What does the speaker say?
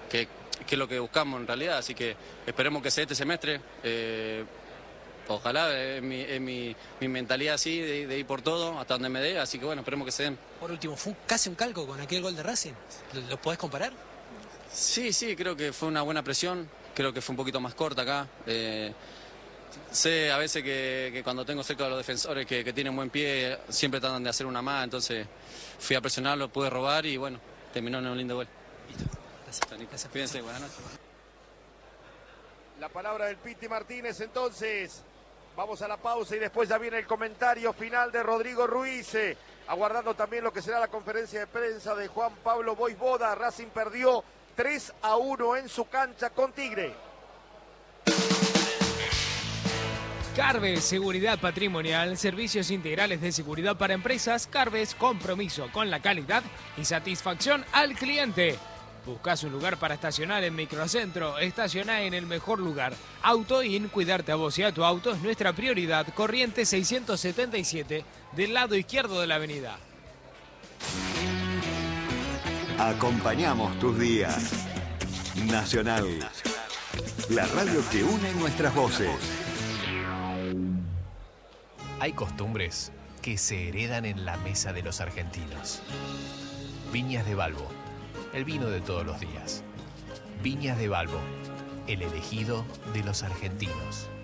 que es lo que buscamos en realidad, así que esperemos que sea este semestre. Ojalá, es mi mentalidad así, de ir por todo, hasta donde me dé, así que bueno, esperemos que se den. Por último, ¿fue casi un calco con aquel gol de Racing? ¿Lo podés comparar? Sí, creo que fue una buena presión, creo que fue un poquito más corta acá. Sé a veces que cuando tengo cerca de los defensores que tienen buen pie, siempre tratan de hacer una más, entonces fui a presionarlo, pude robar y bueno, terminó en un lindo gol. Gracias. Cuídense, buenas noches. La palabra del Piti Martínez, entonces. Vamos a la pausa y después ya viene el comentario final de Rodrigo Ruiz. Aguardando también lo que será la conferencia de prensa de Juan Pablo Voivoda. Racing perdió 3-1 en su cancha con Tigre. Carves, seguridad patrimonial, servicios integrales de seguridad para empresas. Carves, compromiso con la calidad y satisfacción al cliente. Buscas un lugar para estacionar en Microcentro, estaciona en el mejor lugar. AutoIn, cuidarte a vos y a tu auto es nuestra prioridad. Corriente 677, del lado izquierdo de la avenida. Acompañamos tus días. Nacional, la radio que une nuestras voces. Hay costumbres que se heredan en la mesa de los argentinos. Viñas de Balbo, el vino de todos los días. Viñas de Balbo, el elegido de los argentinos.